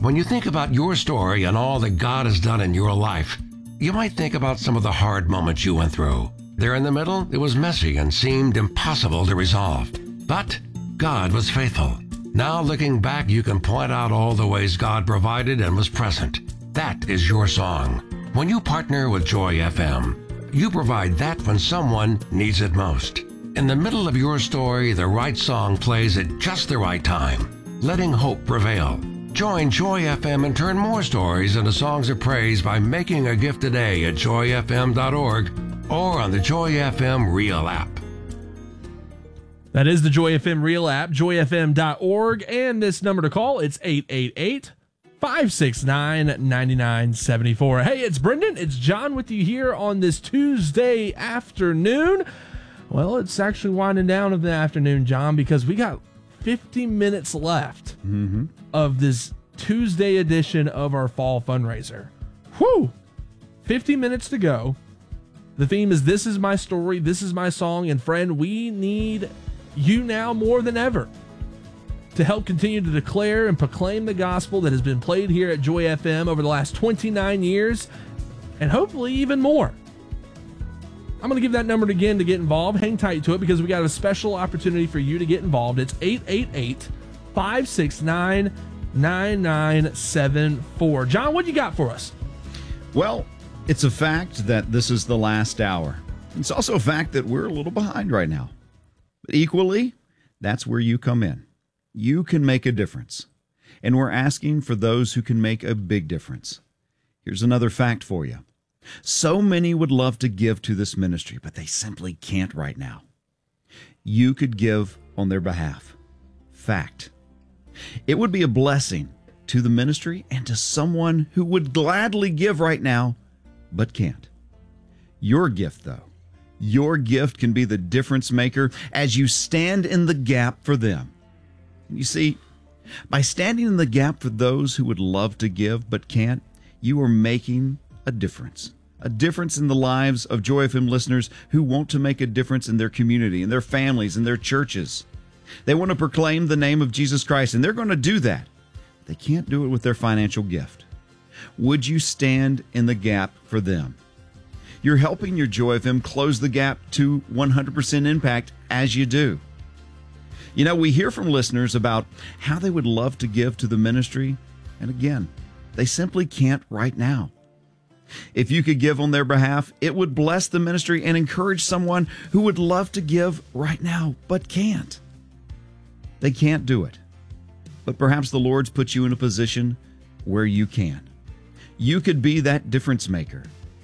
When you think about your story and all that God has done in your life, you might think about some of the hard moments you went through. There in the middle, it was messy and seemed impossible to resolve. But God was faithful. Now looking back, you can point out all the ways God provided and was present. That is your song. When you partner with Joy FM, you provide that when someone needs it most. In the middle of your story, the right song plays at just the right time, letting hope prevail. Join Joy FM and turn more stories into songs of praise by making a gift today at joyfm.org or on the Joy FM Real app. That is the Joy FM Real app, joyfm.org, and this number to call, it's 888-569-9974. Hey, it's Brendan, it's John with you here on this Tuesday afternoon. Well, it's actually winding down of the afternoon, John, because we got 50 minutes left of this Tuesday edition of our fall fundraiser. Whew! 50 minutes to go. The theme is This Is My Story, This Is My Song, and friend, we need you now more than ever to help continue to declare and proclaim the gospel that has been played here at Joy FM over the last 29 years, and hopefully even more. I'm going to give that number again to get involved. Hang tight to it because we got a special opportunity for you to get involved. It's 888-569-9974. John, what you got for us? Well, it's a fact that this is the last hour. It's also a fact that we're a little behind right now. But equally, that's where you come in. You can make a difference. And we're asking for those who can make a big difference. Here's another fact for you. So many would love to give to this ministry, but they simply can't right now. You could give on their behalf. Fact. It would be a blessing to the ministry and to someone who would gladly give right now, but can't. Your gift, though, your gift can be the difference maker as you stand in the gap for them. You see, by standing in the gap for those who would love to give but can't, you are making a difference in the lives of Joy FM listeners who want to make a difference in their community, in their families, in their churches. They want to proclaim the name of Jesus Christ, and they're going to do that. They can't do it with their financial gift. Would you stand in the gap for them? You're helping your Joy FM close the gap to 100% impact as you do. You know, we hear from listeners about how they would love to give to the ministry, and again, they simply can't right now. If you could give on their behalf, it would bless the ministry and encourage someone who would love to give right now, but can't. They can't do it. But perhaps the Lord's put you in a position where you can. You could be that difference maker.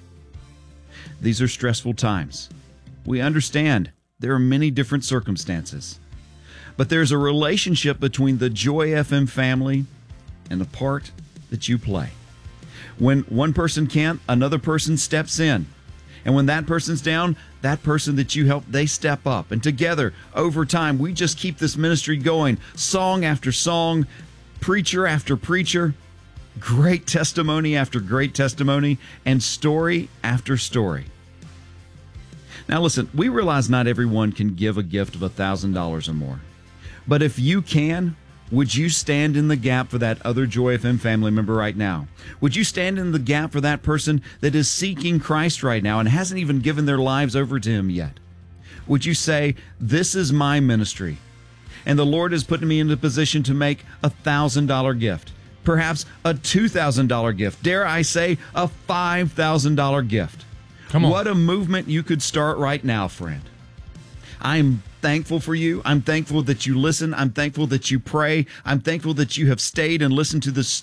These are stressful times. We understand there are many different circumstances. But there's a relationship between the Joy FM family and the part that you play. When one person can't, another person steps in. And when that person's down, that person that you help, they step up. And together, over time, we just keep this ministry going, song after song, preacher after preacher, great testimony after great testimony, and story after story. Now listen, we realize not everyone can give a gift of $1,000 or more. But if you can, would you stand in the gap for that other Joy FM family member right now? Would you stand in the gap for that person that is seeking Christ right now and hasn't even given their lives over to Him yet? Would you say, this is my ministry, and the Lord has put me in a position to make a $1,000 gift, perhaps a $2,000 gift, dare I say, a $5,000 gift? Come on. What a movement you could start right now, friend. I'm thankful for you. I'm thankful that you listen. I'm thankful that you pray. I'm thankful that you have stayed and listened to this